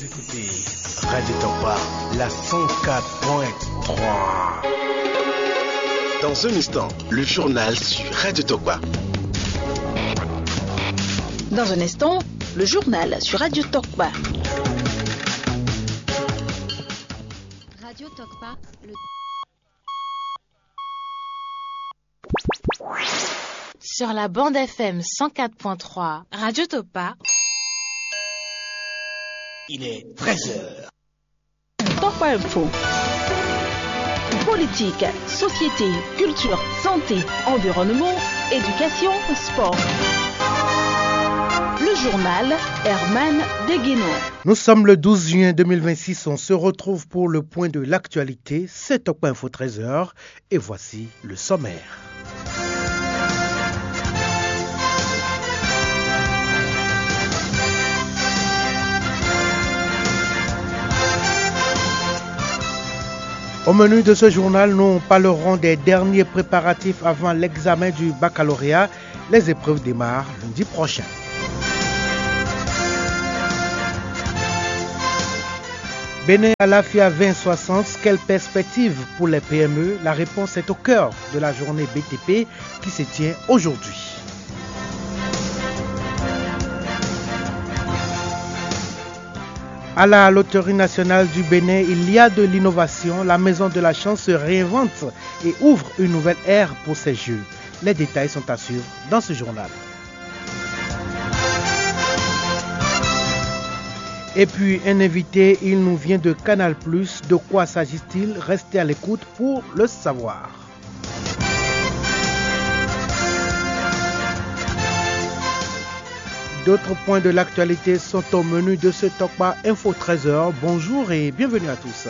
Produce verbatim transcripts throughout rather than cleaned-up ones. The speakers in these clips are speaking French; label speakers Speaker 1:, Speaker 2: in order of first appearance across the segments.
Speaker 1: écoutez Radio Tokpa, la cent quatre point trois. Dans un instant, le journal sur Radio Tokpa.
Speaker 2: Dans un instant, le journal sur Radio Tokpa.
Speaker 3: Radio Tokpa, le...
Speaker 4: Sur la bande F M cent quatre point trois, Radio Tokpa.
Speaker 1: Il est treize heures.
Speaker 2: Tokpa Info. Politique, société, culture, santé, environnement, éducation, sport. Le journal Herman Degueno.
Speaker 5: Nous sommes le douze juin deux mille vingt-six, on se retrouve pour le point de l'actualité, c'est Tokpa Info treize heures et voici le sommaire. Au menu de ce journal, nous parlerons des derniers préparatifs avant l'examen du baccalauréat. Les épreuves démarrent lundi prochain. Bénin Alafia vingt soixante, quelle perspective pour les P M E? La réponse est au cœur de la journée B T P qui se tient aujourd'hui. À la Loterie nationale du Bénin, il y a de l'innovation. La Maison de la Chance se réinvente et ouvre une nouvelle ère pour ces jeux. Les détails sont à suivre dans ce journal. Et puis un invité, il nous vient de Canal plus. De quoi s'agit-il? Restez à l'écoute pour le savoir. D'autres points de l'actualité sont au menu de ce Tokpa Info treize heures. Bonjour et bienvenue à tous.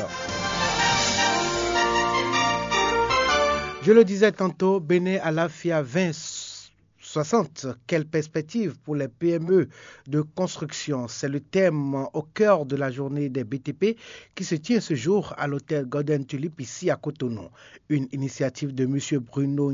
Speaker 5: Je le disais tantôt, Bénin Alafia vingt soixante, quelle perspective pour les P M E de construction? C'est le thème au cœur de la journée des B T P qui se tient ce jour à l'hôtel Golden Tulip ici à Cotonou. Une initiative de M. Bruno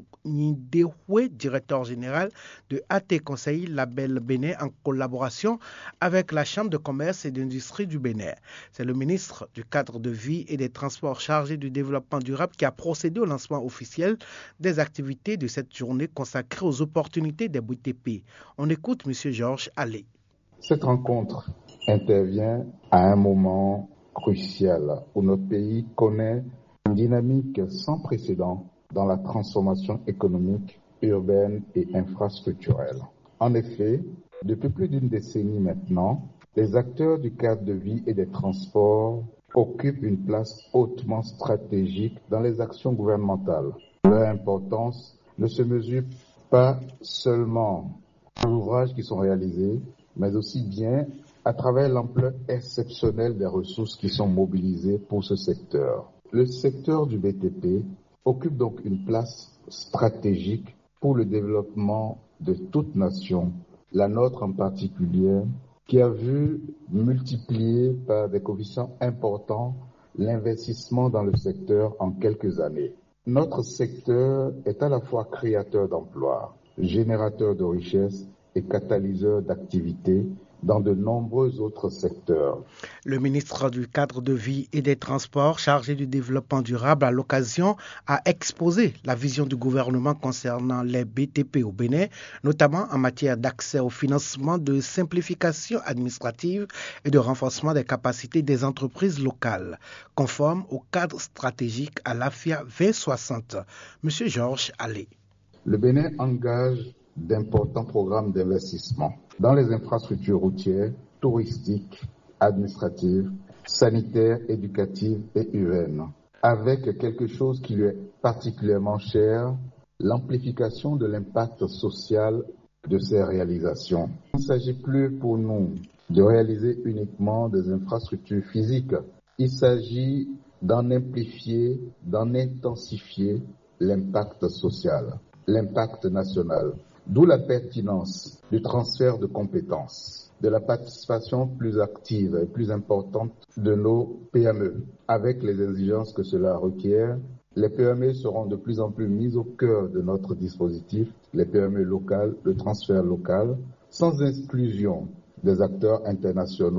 Speaker 5: Nindehoué, directeur général de A T Conseil Label Bénin en collaboration avec la Chambre de commerce et d'industrie du Bénin. C'est le ministre du cadre de vie et des transports chargé du développement durable qui a procédé au lancement officiel des activités de cette journée consacrée aux opportunités des B T P. On écoute M. Georges Allé.
Speaker 6: Cette rencontre intervient à un moment crucial où notre pays connaît une dynamique sans précédent dans la transformation économique, urbaine et infrastructurelle. En effet, depuis plus d'une décennie maintenant, les acteurs du cadre de vie et des transports occupent une place hautement stratégique dans les actions gouvernementales. Leur importance ne se mesure pas seulement par les ouvrages qui sont réalisés, mais aussi bien à travers l'ampleur exceptionnelle des ressources qui sont mobilisées pour ce secteur. Le secteur du B T P occupe donc une place stratégique pour le développement de toute nation, la nôtre en particulier, qui a vu multiplier par des coefficients importants l'investissement dans le secteur en quelques années. Notre secteur est à la fois créateur d'emplois, générateur de richesses et catalyseur d'activités dans de nombreux autres secteurs.
Speaker 5: Le ministre du cadre de vie et des transports chargé du développement durable à l'occasion a exposé la vision du gouvernement concernant les B T P au Bénin, notamment en matière d'accès au financement, de simplification administrative et de renforcement des capacités des entreprises locales, conforme au cadre stratégique à l'Afia vingt soixante. Monsieur Georges Allé.
Speaker 6: Le Bénin engage d'importants programmes d'investissement dans les infrastructures routières, touristiques, administratives, sanitaires, éducatives et urbaines, avec quelque chose qui lui est particulièrement cher, l'amplification de l'impact social de ces réalisations. Il ne s'agit plus pour nous de réaliser uniquement des infrastructures physiques, il s'agit d'en amplifier, d'en intensifier l'impact social, l'impact national. D'où la pertinence du transfert de compétences, de la participation plus active et plus importante de nos P M E. Avec les exigences que cela requiert, les P M E seront de plus en plus mises au cœur de notre dispositif, les P M E locales, le transfert local, sans exclusion des acteurs internationaux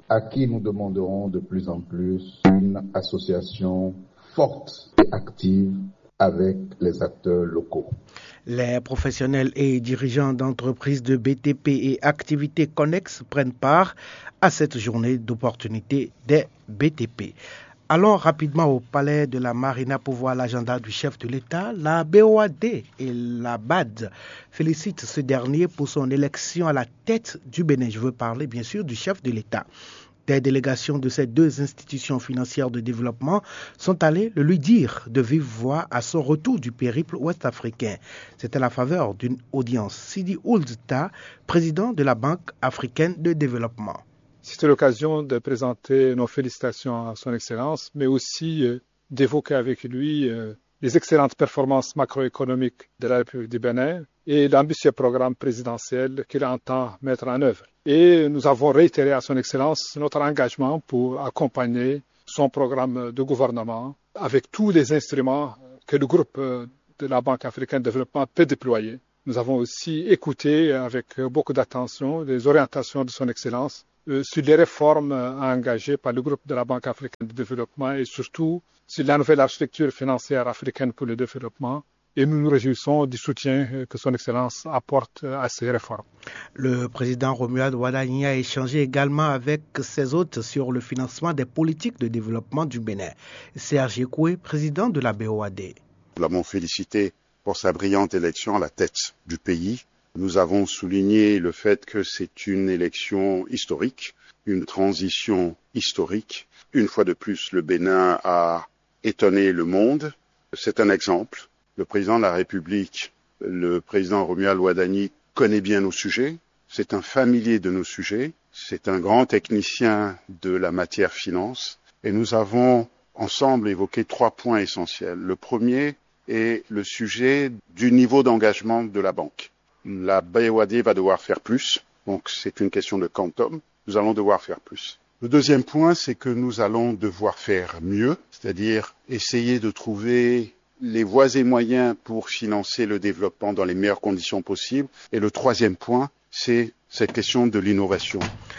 Speaker 6: à qui nous demanderons de plus en plus une association forte et active avec les acteurs locaux.
Speaker 5: Les professionnels et dirigeants d'entreprises de B T P et activités connexes prennent part à cette journée d'opportunité des B T P. Allons rapidement au palais de la Marina pour voir l'agenda du chef de l'État. La B O A D et la B A D félicitent ce dernier pour son élection à la tête du Bénin. Je veux parler bien sûr du chef de l'État. Des délégations de ces deux institutions financières de développement sont allées le lui dire de vive voix à son retour du périple ouest-africain. C'est à la faveur d'une audience. Sidi Ould Ta, président de la Banque africaine de développement.
Speaker 7: C'était l'occasion de présenter nos félicitations à son Excellence, mais aussi euh, d'évoquer avec lui euh, les excellentes performances macroéconomiques de la République du Bénin et l'ambitieux programme présidentiel qu'il entend mettre en œuvre. Et nous avons réitéré à son Excellence notre engagement pour accompagner son programme de gouvernement avec tous les instruments que le groupe de la Banque africaine de développement peut déployer. Nous avons aussi écouté avec beaucoup d'attention les orientations de son Excellence sur les réformes engagées par le groupe de la Banque africaine de développement et surtout sur la nouvelle architecture financière africaine pour le développement. Et nous nous réjouissons du soutien que son Excellence apporte à ces réformes.
Speaker 5: Le président Romuald Wadagni a échangé également avec ses hôtes sur le financement des politiques de développement du Bénin. Serge Ekoué, président de la B O A D.
Speaker 8: Nous l'avons félicité pour sa brillante élection à la tête du pays. Nous avons souligné le fait que c'est une élection historique, une transition historique. Une fois de plus, le Bénin a étonné le monde. C'est un exemple. Le président de la République, le président Romuald Wadagni, connaît bien nos sujets. C'est un familier de nos sujets. C'est un grand technicien de la matière finance. Et nous avons ensemble évoqué trois points essentiels. Le premier est le sujet du niveau d'engagement de la banque. La B O A D va devoir faire plus, donc c'est une question de quantum. Nous allons devoir faire plus. Le deuxième point, c'est que nous allons devoir faire mieux, c'est-à-dire essayer de trouver les voies et moyens pour financer le développement dans les meilleures conditions possibles. Et le troisième point, c'est cette question de l'innovation.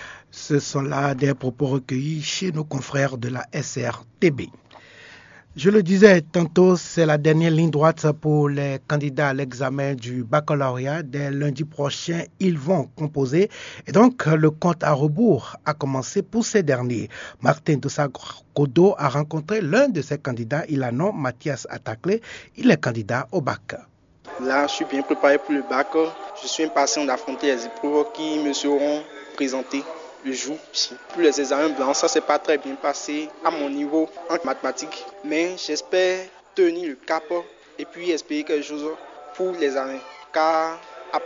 Speaker 5: Ce sont là des propos recueillis chez nos confrères de la S R T B. Je le disais tantôt, c'est la dernière ligne droite pour les candidats à l'examen du baccalauréat. Dès lundi prochain, ils vont composer. Et donc, le compte à rebours a commencé pour ces derniers. Martin Dossa-Godo a rencontré l'un de ces candidats. Il a nom Mathias Atakle. Il est candidat au bac.
Speaker 9: Là, je suis bien préparé pour le bac. Je suis impatient d'affronter les épreuves qui me seront présentées le jour. Pour les examens blancs, ça s'est pas très bien passé à mon niveau en mathématiques. Mais j'espère tenir le cap et puis espérer quelque chose pour les examens. Car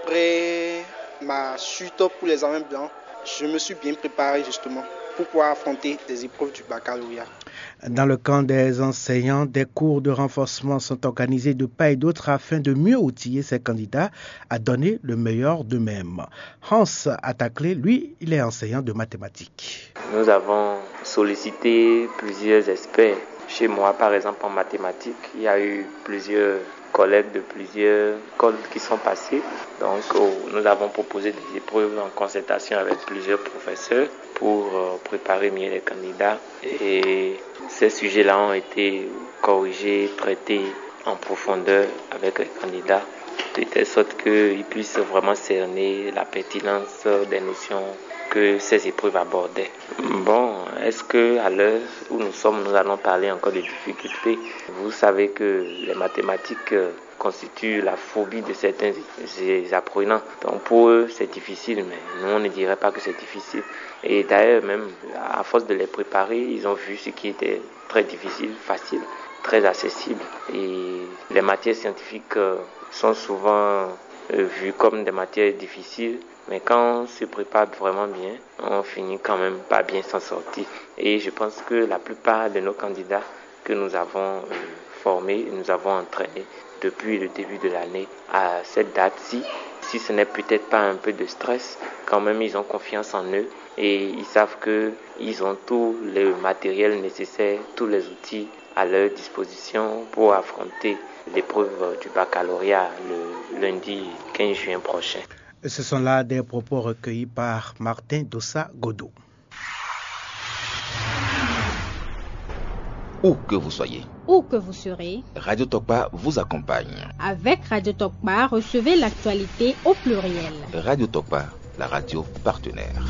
Speaker 9: après ma chute pour les examens blancs, je me suis bien préparé justement pour pouvoir affronter des épreuves du baccalauréat.
Speaker 5: Dans le camp des enseignants, des cours de renforcement sont organisés de part et d'autre afin de mieux outiller ces candidats à donner le meilleur d'eux-mêmes. Hans Atakle, lui, il est enseignant de mathématiques.
Speaker 10: Nous avons sollicité plusieurs experts. Chez moi, par exemple, en mathématiques, il y a eu plusieurs collègues de plusieurs écoles qui sont passés. Donc, nous avons proposé des épreuves en concertation avec plusieurs professeurs pour préparer mieux les candidats. Et ces sujets-là ont été corrigés, traités en profondeur avec les candidats, de telle sorte qu'ils puissent vraiment cerner la pertinence des notions que ces épreuves abordaient. Bon, est-ce que à l'heure où nous sommes, nous allons parler encore de difficultés? Vous savez que les mathématiques constituent la phobie de certains apprenants. Donc pour eux, c'est difficile, mais nous, on ne dirait pas que c'est difficile. Et d'ailleurs, même à force de les préparer, ils ont vu ce qui était très difficile, facile, très accessible. Et les matières scientifiques sont souvent vues comme des matières difficiles. Mais quand on se prépare vraiment bien, on finit quand même pas bien s'en sortir. Et je pense que la plupart de nos candidats que nous avons formés, nous avons entraînés depuis le début de l'année à cette date-ci, si ce n'est peut-être pas un peu de stress, quand même ils ont confiance en eux et ils savent qu'ils ont tout le matériel nécessaire, tous les outils à leur disposition pour affronter l'épreuve du baccalauréat le lundi quinze juin prochain.
Speaker 5: Ce sont là des propos recueillis par Martin Dossa-Godo.
Speaker 11: où que vous soyez.
Speaker 3: Où que vous serez,
Speaker 11: Radio Tokpa vous accompagne.
Speaker 3: Avec Radio Tokpa, recevez l'actualité au pluriel.
Speaker 11: Radio Tokpa, la radio partenaire.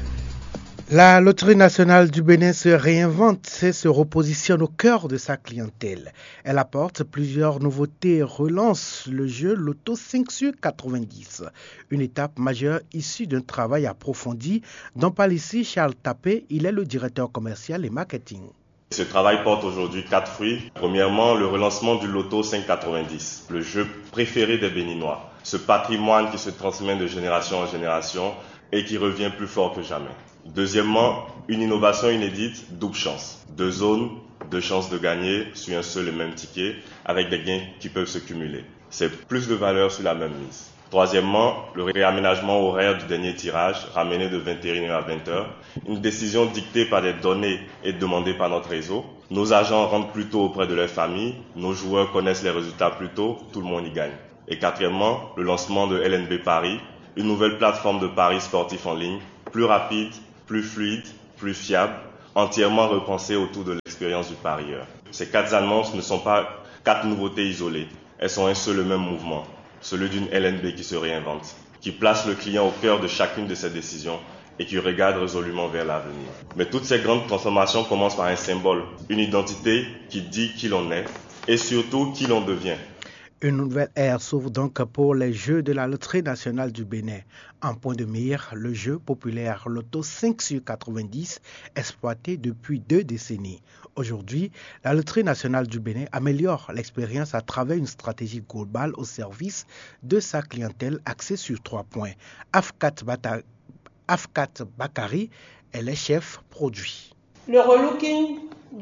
Speaker 5: La Loterie nationale du Bénin se réinvente et se repositionne au cœur de sa clientèle. Elle apporte plusieurs nouveautés et relance le jeu Loto cinq sur quatre-vingt-dix. Une étape majeure issue d'un travail approfondi dont parle ici Charles Tapé. Il est le directeur commercial et marketing.
Speaker 12: Ce travail porte aujourd'hui quatre fruits. Premièrement, le relancement du Loto cinq quatre-vingt-dix, le jeu préféré des Béninois. Ce patrimoine qui se transmet de génération en génération et qui revient plus fort que jamais. Deuxièmement, une innovation inédite, double chance. Deux zones, deux chances de gagner sur un seul et même ticket, avec des gains qui peuvent se cumuler. C'est plus de valeur sur la même mise. Troisièmement, le réaménagement horaire du dernier tirage, ramené de vingt et une heures à vingt heures. Une décision dictée par des données et demandée par notre réseau. Nos agents rentrent plus tôt auprès de leurs familles, nos joueurs connaissent les résultats plus tôt, tout le monde y gagne. Et quatrièmement, le lancement de L N B Paris, une nouvelle plateforme de paris sportifs en ligne, plus rapide, plus fluide, plus fiable, entièrement repensée autour de l'expérience du parieur. Ces quatre annonces ne sont pas quatre nouveautés isolées, elles sont un seul et même mouvement, celui d'une L N B qui se réinvente, qui place le client au cœur de chacune de ses décisions et qui regarde résolument vers l'avenir. Mais toutes ces grandes transformations commencent par un symbole, une identité qui dit qui l'on est et surtout qui l'on devient.
Speaker 5: Une nouvelle ère s'ouvre donc pour les Jeux de la Loterie nationale du Bénin. En point de mire, le jeu populaire Loto cinq sur quatre-vingt-dix, exploité depuis deux décennies. Aujourd'hui, la Loterie nationale du Bénin améliore l'expérience à travers une stratégie globale au service de sa clientèle axée sur trois points. Afkat, Bata... Afkat Bakari est le chef produit.
Speaker 13: Le relooking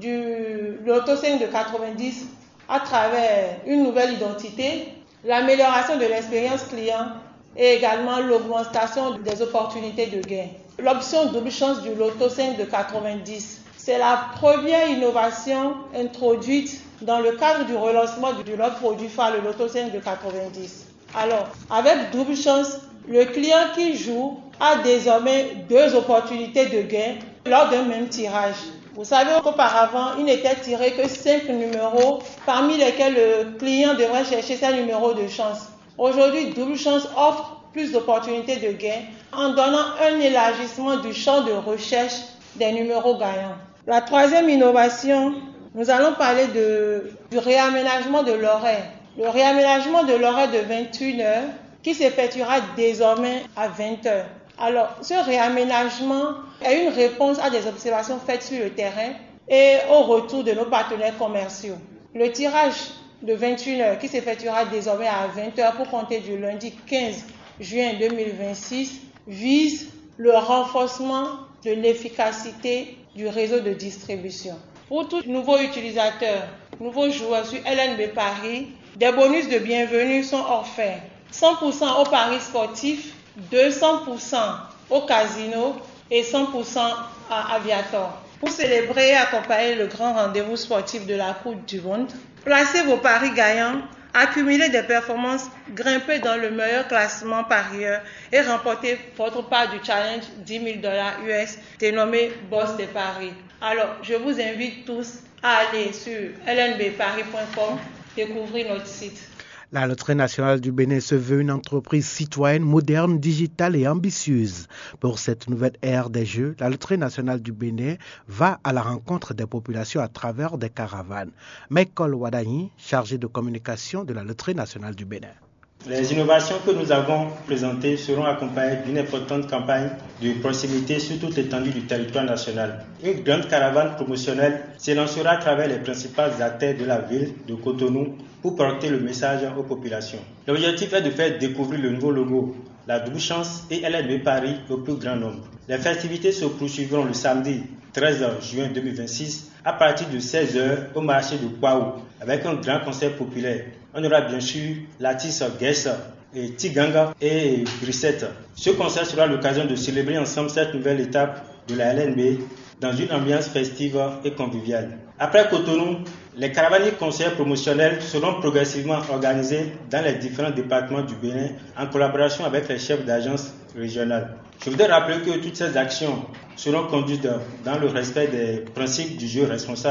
Speaker 13: du Loto cinq de quatre-vingt-dix à travers une nouvelle identité, l'amélioration de l'expérience client et également l'augmentation des opportunités de gain. L'option double chance du Loto cinq de quatre-vingt-dix, c'est la première innovation introduite dans le cadre du relancement de notre produit phare, le Loto cinq de quatre-vingt-dix. Alors, avec double chance, le client qui joue a désormais deux opportunités de gain lors d'un même tirage. Vous savez qu'auparavant, il n'était tiré que cinq numéros, parmi lesquels le client devrait chercher ses numéros de chance. Aujourd'hui, double chance offre plus d'opportunités de gain en donnant un élargissement du champ de recherche des numéros gagnants. La troisième innovation, nous allons parler de, du réaménagement de l'horaire. Le réaménagement de l'horaire de vingt et une heures qui s'effectuera désormais à vingt heures. Alors, ce réaménagement est une réponse à des observations faites sur le terrain et au retour de nos partenaires commerciaux. Le tirage de vingt et une heures qui s'effectuera désormais à vingt heures pour compter du lundi quinze juin deux mille vingt-six vise le renforcement de l'efficacité du réseau de distribution. Pour tout nouveau utilisateur, nouveau joueur sur L N B Paris, des bonus de bienvenue sont offerts. cent pour cent au paris sportif, deux cents pour cent au casino et cent pour cent à Aviator. Pour célébrer et accompagner le grand rendez-vous sportif de la Coupe du Monde, placez vos paris gagnants, accumulez des performances, grimpez dans le meilleur classement parieur et remportez votre part du challenge dix mille dollars U S dénommé Boss des paris. Alors, je vous invite tous à aller sur l n b paris point com, découvrir notre site.
Speaker 5: La Loterie nationale du Bénin se veut une entreprise citoyenne, moderne, digitale et ambitieuse. Pour cette nouvelle ère des jeux, la Loterie nationale du Bénin va à la rencontre des populations à travers des caravanes. Michael Wadani, chargé de communication de la Loterie nationale du Bénin.
Speaker 14: Les innovations que nous avons présentées seront accompagnées d'une importante campagne de proximité sur toute l'étendue du territoire national. Une grande caravane promotionnelle s'élancera à travers les principales artères de la ville de Cotonou pour porter le message aux populations. L'objectif est de faire découvrir le nouveau logo, la double chance et L N B Paris au plus grand nombre. Les festivités se poursuivront le samedi treize juin deux mille vingt-six à partir de seize heures au marché de Kwaou avec un grand concert populaire. On aura bien sûr l'artiste Guess, et Tiganga et Brissette. Ce concert sera l'occasion de célébrer ensemble cette nouvelle étape de la L N B dans une ambiance festive et conviviale. Après Cotonou, les caravanes concerts promotionnels seront progressivement organisés dans les différents départements du Bénin en collaboration avec les chefs d'agence régionales. Je voudrais rappeler que toutes ces actions seront conduites dans le respect des principes du jeu responsable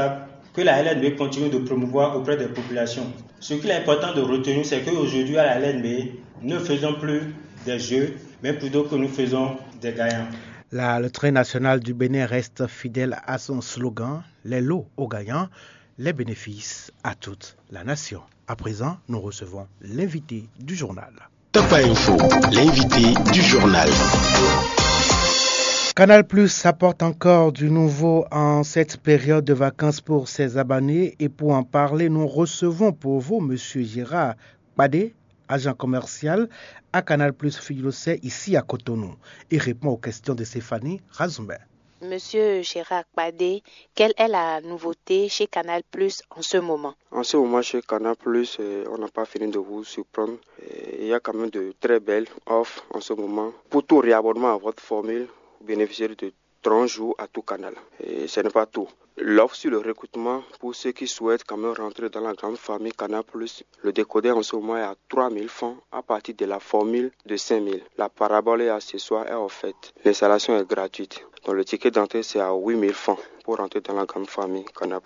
Speaker 14: que la L N B continue de promouvoir auprès des populations. Ce qu'il est important de retenir, c'est qu'aujourd'hui à la L N B, nous ne faisons plus des jeux, mais plutôt que nous faisons des gagnants.
Speaker 5: La Loterie nationale du Bénin reste fidèle à son slogan « Les lots aux gagnants, les bénéfices à toute la nation ». À présent, nous recevons l'invité du journal.
Speaker 1: Top Info, l'invité du journal.
Speaker 5: Canal Plus apporte encore du nouveau en cette période de vacances pour ses abonnés et pour en parler, nous recevons pour vous M. Gérard Kpadé, agent commercial à Canal Plus Filossé ici à Cotonou. Il répond aux questions de Stéphanie Razumber.
Speaker 15: Monsieur Gérard Kpadé, quelle est la nouveauté chez Canal Plus en ce moment?
Speaker 16: En ce moment, chez Canal Plus, on n'a pas fini de vous surprendre. Il y a quand même de très belles offres en ce moment. Pour tout réabonnement à votre formule, vous bénéficiez de trente jours à tout canal. Et ce n'est pas tout. L'offre sur le recrutement pour ceux qui souhaitent quand même rentrer dans la grande famille Canal Plus, le décodeur en ce moment est à trois mille francs à partir de la formule de cinq mille. La parabole et accessoires est offerte. L'installation est gratuite. Donc le ticket d'entrée c'est à huit mille francs pour rentrer dans la grande famille Canal